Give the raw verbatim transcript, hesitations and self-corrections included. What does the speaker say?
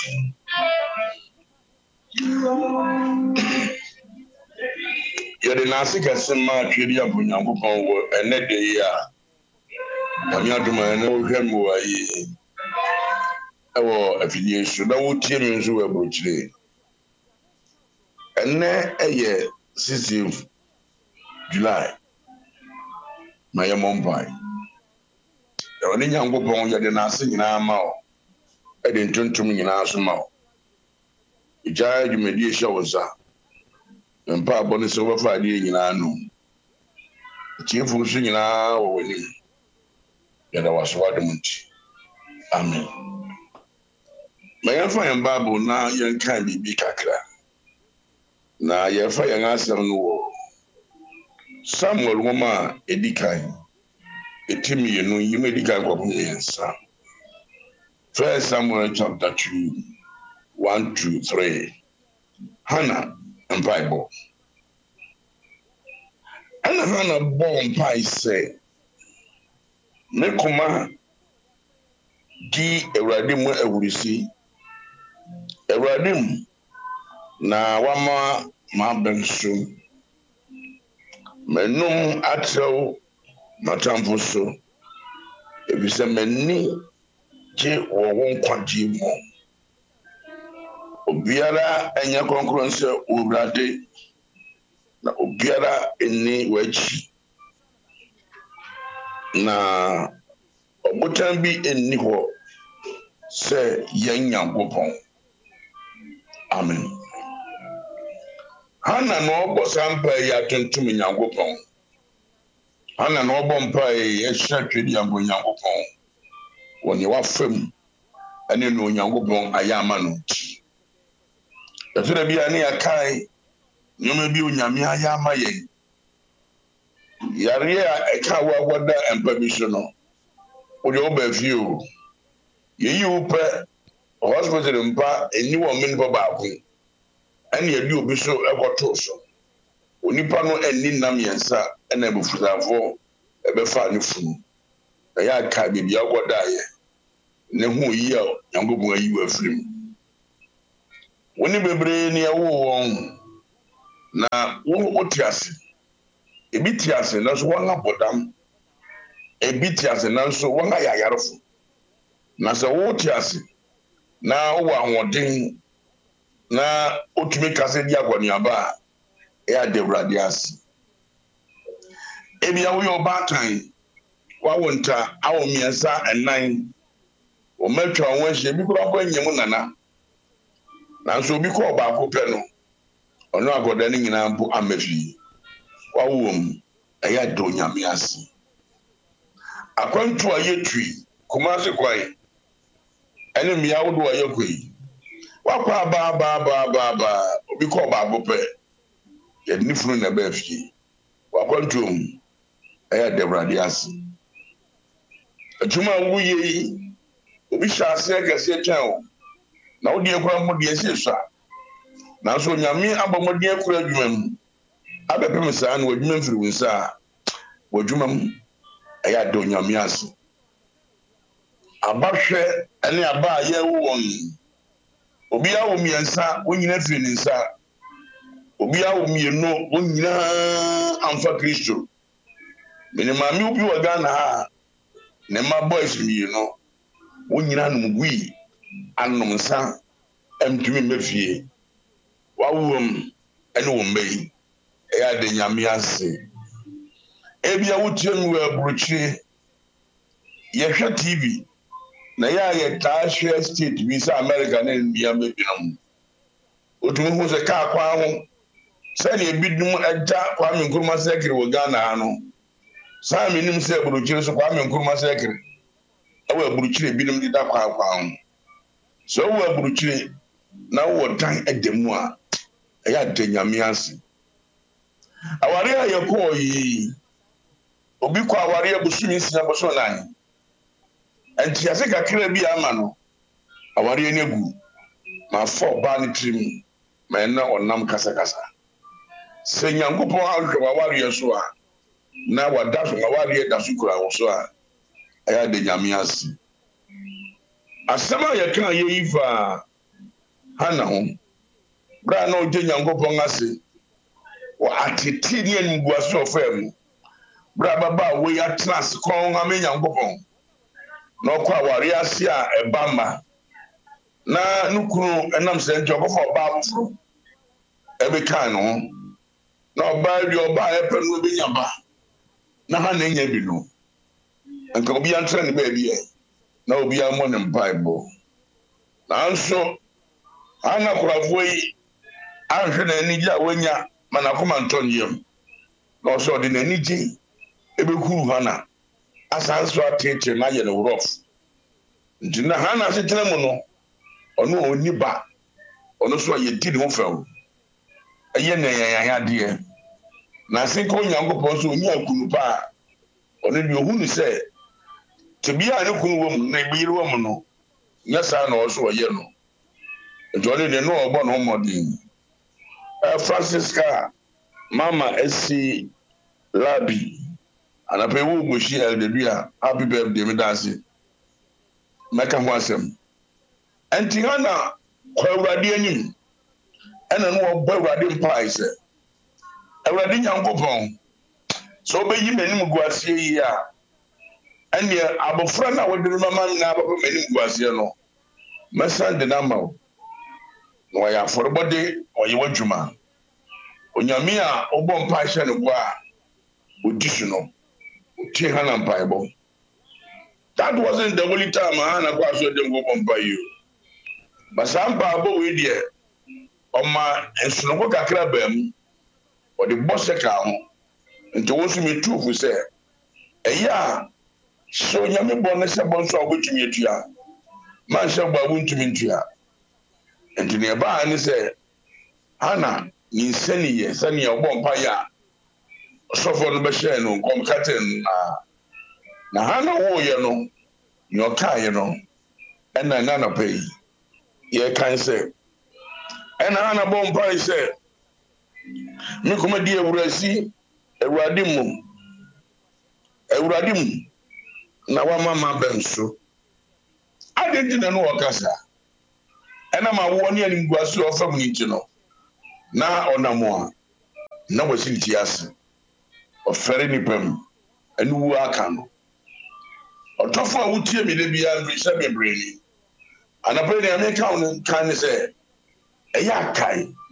Yɛde n'ase kɛse ma twɛdi abɔ Nyankopɔn wɔ ɛnɛ de yi a Nyame adom a ɛnɛ wohwɛ me wɔ yi ɛwɔ afidie so na wotie me nso wɔ aburokyire. Ɛnɛ ɛyɛ sixteenth July ma yɛmmɔ mpae. Ɛwɔ ne Nyankopɔn yɛde n'ase nyinaa ma wo ɛde ntontom nyinaa so ma wo. Igyae dwumadie hyɛ wo nsa. Mpa abɔ ne sɛ wobɛfa adeɛ nyinaa no. Tiefo nso nyinaa wɔ w'anim. Yɛda w'ase w'adom nti. Amen. Ma yɛmfa yɛn Bible na yɛnkan biribi kakra. Na yɛmfa yɛn asɛm no wɔ Samuel nwoma a ɛdi kan. Ɛti mmienu yim ɛdi kan kɔpem mmiɛnsa. First Samuel chapter two, one to three. Hannah mpaebɔ. Ɛna Hannah bɔ mpae sɛ, me koma di Awurade mu awurisi. Awurade mu na wama m'abɛn so. M'anum atrɛw m'atamfo so. Efisɛ m'ani gye wɔ wo nkwagye mu. Obiara ɛnyɛ kronkron sɛ Awurade, na obiara ɛnni w'akyi. Na ɔbotan bi ɛnni hɔ sɛ yɛn Nyankopɔn. Amen. Hannah na ɔbɔ saa mpae yi atontom Nyankopɔn. Hannah na ɔbɔ mpae yi ɛhyɛ twɛdi abɔ Nyankopɔn wɔ ne wafam ɛne no Nyankopɔn ayɛ ama no nti. Ɛfiri bi a ne yɛkae nneɛma bi Onyame ayɛ ama yɛn. Yareɛ a ɛka wo a wɔda mpa bi so no, wode woba fie o. Yɛyi wo pɛ hospital mpa ɛni wɔ me nipa baako. Ɛne yɛde obi so ɛkɔtoo so. Onipa no ɛnni nam yɛnsa ɛna abufutafoɔ ɛbɛfa ne funu. Ɛyɛ aka biribi a wɔdaeɛ. Ne ho yi a Nyankopɔn ayi wo afiri mu. Woni bebree ne ɛwo wɔn na wo wote ase. Ebi te ase na so wɔn abɔdam. Ebi te ase na so wɔn ayɛ ayarefo. Na sɛ wo te ase na wo ahoɔden na otumi kase di agɔneaba a ɛyɛ Awurade ase. Ebi a woyɛ ɔbaatan wawo nta awo mmiɛnsa ɛnan wɔmatwa wɔn ahyia bi kora kɔ nyɛmu nana. Nanso obi kɔ baako pɛ no ɔno agɔda ne nyinaa mpo amafi. Wawo mu ɛyɛ do Nyame ase. Akwantu a yɛtui Kumasi kwae ɛne mmea wodo a yɛkɔ yi. Wakɔ aba aba aba aba aba obi kɔ baako pɛ yɛde ne funu na ɛbɛɛ fie. Wakwantu mu ɛyɛ Awurade ase. Adwuma a woyɛ yi obi hyɛ ase kɛseɛ kyɛn o. Na wodi ekura mo de esi so a. Nanso Nyame abɔ mo de ekura adwuma mu. Abɛpem saa na adwuma mfiri wo nsa a. Wadwuma mu ɛyɛ do Nyame ase. Abahwɛ ɛne aba a yɛwo wɔn. Obi awo mmiɛnsa wonyina firi ne nsa. Obi awo mmienu wonyina amfa Kristo. Mene maame obi wɔ Ghana ha. Ne ma boys mmienu wonyina nom gui. Anom nsa ɛmtumi mmefie. Wawom ɛne wo mbayi. Ɛyɛ de Nyame ase. Ebi a wotie mu wɔ aburokyire. Yɛhwɛ T V. Na yɛ yɛ taa hwɛ state bi sɛ America ne India bebinom. Otumi hu sɛ kaa kwan ho. Sɛdeɛ ebi dum ɛgya Kwame Nkrumah Sekere wɔ Ghana ha no. Saa menim sɛ aburokyire so Kwame Nkrumah Sekere. Ɛwɔ aburokyire binom de da kwan kwan ho. So wo aburukyire na wo dan edemu a ɛyɛ de Nyame ase. Aware a yɛkɔ yi obi kɔ aware abusumi nsia boso nan. Enti ase kakra bi ama no aware ne gu ma fo ba ne trim ma na onam kasa kasa. Sɛ Nyankopɔn ahwɛ aware so a na wada so aware da so kura wo so a ɛyɛ de Nyame ase. Asɛm a yɛka yɛyi fa Hana ho bra na ogye Nyankopɔn ase wa atete ne animguase ofam bra baba we ya trans kon ame Nyankopɔn na okwa aware ase a eba ma na nukuru enam se nti okofo oba afro ebe kan no na oba di oba epe no be nyaba na ha na nya bi no anka obi antra ne ba bi e na obi amọ ne Bible na nso ana kurafo yi ahwe na ni ja wanya mana koma ntonyem na so de na ni ji ebe kuru ha na asanso atete na ye no rough nti na ha na se tena mu no ono oni ba ono so ye di ne ho fam eye na yan yan de na se ko Nyankopɔn so oni akunu pa ono bi ohunu se tebia ne kunu wom na ibiri wom no nya sa na oso ye no jole de no ogbo no modin eh Francisca mama esi labi anape wo goshi eldelia happy birthday me dance meka ho asem enti hana kwa awurade anim ena no ogbo awurade mpa ise awurade Nyankopɔn so obeyi menim guasie yi a ene abofra na wodere mama na baba menim guasie no mesa de na mawo no ya forbode oye wadwuma onyame a obọ mpa hye ne bo a odisu no oti hana mpaibo that wasn't the only time hana kwa so de go mpa you basampa abo we die oma ensunoko kakra bam o de bosse ka ho nti wo so me trufu se eya so nyame bo ne se bo so ogotumi etua man se bo abuntumi ntua nti ne ba ani se hana ni nsani ye sani ogbo mpa ya sofo no be share no kom katen na na hana wo ye no yo kai no ena na na pay ye kan se ena hana bo mpa se mi kuma di ewurasi ewurade mu ewurade mu na wa mama benso adenti na no wakasa ena ma wo ne ani guaso ofam ni ti no na onamo na wasi ti ase ofere ni pam enu wu aka no otofo a wutie mi de bia nri se bebre ni anapre ni ameka on kan se eya kai